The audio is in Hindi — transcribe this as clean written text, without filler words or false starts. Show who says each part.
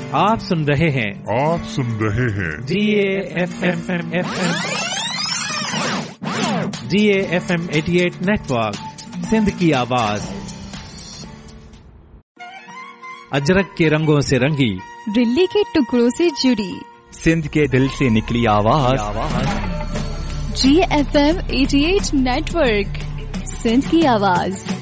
Speaker 1: आप सुन रहे हैं DAFM 88 नेटवर्क, सिंध की आवाज। अजरक के रंगों से रंगी,
Speaker 2: दिल्ली के टुकड़ों से जुड़ी,
Speaker 3: सिंध के दिल से निकली आवाज।
Speaker 2: DAFM 88 नेटवर्क, सिंध की आवाज।